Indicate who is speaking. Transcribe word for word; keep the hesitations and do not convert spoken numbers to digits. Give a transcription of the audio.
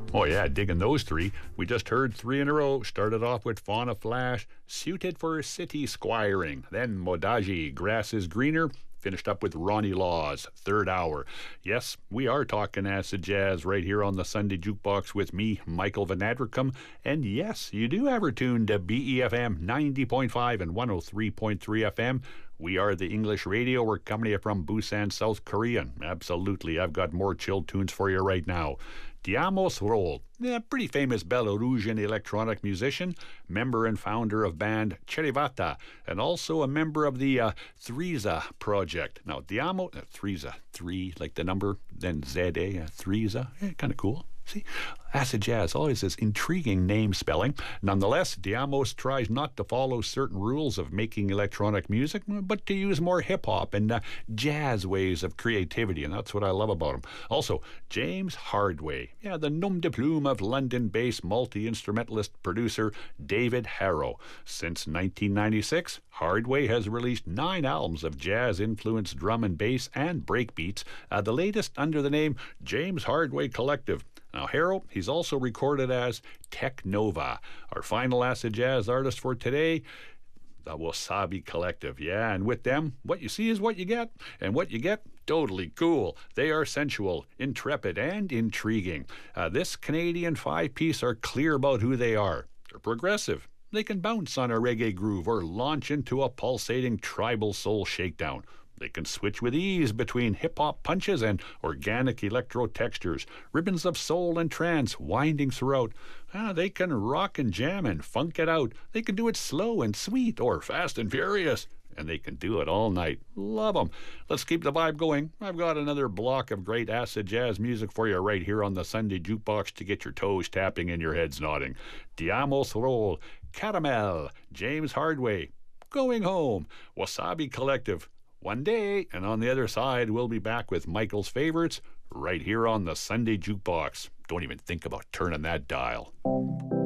Speaker 1: Oh yeah, digging those three. We just heard three in a row. Started off with Fauna Flash, Suited for City Squiring. Then Modaji, Grass is Greener. Finished up with Ronnie Laws, Third Hour. Yes, we are talking acid jazz right here on the Sunday Jukebox with me, Michael Van Adricum. And yes, you do have her tuned to B E F M ninety point five and one oh three point three F M. We are the English radio. We're coming to you from Busan, South Korea. Absolutely, I've got more chill tunes for you right now. Diamos Roll, a pretty famous Belarusian electronic musician, member and founder of band Cherivata, and also a member of the uh, Threeza project. Now, Diamo, uh, Threeza, three, like the number, then Z A, uh, Threeza, eh, kind of cool. See, acid jazz, always this intriguing name spelling. Nonetheless, Diamos tries not to follow certain rules of making electronic music, but to use more hip-hop and uh, jazz ways of creativity, and that's what I love about him. Also, James Hardway, yeah, the nom de plume of London-based multi-instrumentalist producer David Harrow. Since nineteen ninety-six, Hardway has released nine albums of jazz-influenced drum and bass and breakbeats, uh, the latest under the name James Hardway Collective. Now, Harrow, he's also recorded as Tech Nova. Our final acid jazz artist for today, the Wasabi Collective. Yeah, and with them, what you see is what you get. And what you get, totally cool. They are sensual, intrepid, and intriguing. Uh, this Canadian five-piece are clear about who they are. They're progressive. They can bounce on a reggae groove or launch into a pulsating tribal soul shakedown. They can switch with ease between hip-hop punches and organic electro textures, ribbons of soul and trance winding throughout. Ah, they can rock and jam and funk it out. They can do it slow and sweet or fast and furious. And they can do it all night. Love them. Let's keep the vibe going. I've got another block of great acid jazz music for you right here on the Sunday Jukebox to get your toes tapping and your heads nodding. Diamos Roll, Caramel, James Hardway, Going Home, Wasabi Collective, One Day, and on the other side, we'll be back with Michael's favorites right here on the Sunday Jukebox. Don't even think about turning that dial.